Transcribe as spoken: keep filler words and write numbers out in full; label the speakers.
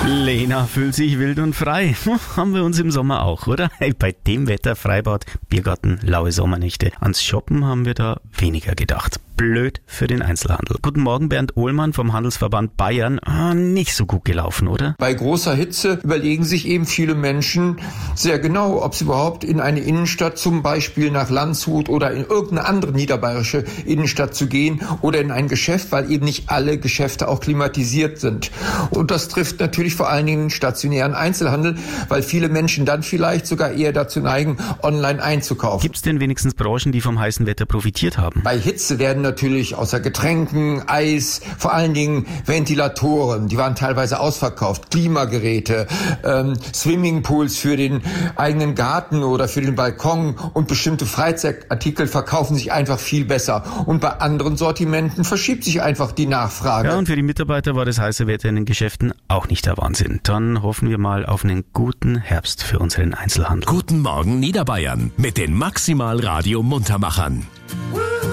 Speaker 1: Lena fühlt sich wild und frei. Haben wir uns im Sommer auch, oder? Hey, bei dem Wetter, Freibad, Biergarten, laue Sommernächte. Ans Shoppen haben wir da weniger gedacht. Blöd für den Einzelhandel. Guten Morgen, Bernd Ohlmann vom Handelsverband Bayern. Ah, nicht so gut gelaufen, oder?
Speaker 2: Bei großer Hitze überlegen sich eben viele Menschen sehr genau, ob sie überhaupt in eine Innenstadt, zum Beispiel nach Landshut oder in irgendeine andere niederbayerische Innenstadt zu gehen oder in ein Geschäft, weil eben nicht alle Geschäfte auch klimatisiert sind. Und das trifft natürlich vor allen Dingen den stationären Einzelhandel, weil viele Menschen dann vielleicht sogar eher dazu neigen, online einzukaufen.
Speaker 1: Gibt es denn wenigstens Branchen, die vom heißen Wetter profitiert haben?
Speaker 2: Bei Hitze werden natürlich außer Getränken, Eis, vor allen Dingen Ventilatoren, die waren teilweise ausverkauft, Klimageräte, ähm, Swimmingpools für den eigenen Garten oder für den Balkon und bestimmte Freizeitartikel verkaufen sich einfach viel besser. Und bei anderen Sortimenten verschiebt sich einfach die Nachfrage.
Speaker 1: Ja, und für die Mitarbeiter war das heiße Wetter in den Geschäften auch nicht der Wahnsinn. Dann hoffen wir mal auf einen guten Herbst für unseren Einzelhandel.
Speaker 3: Guten Morgen Niederbayern mit den Maximal Radio Muntermachern.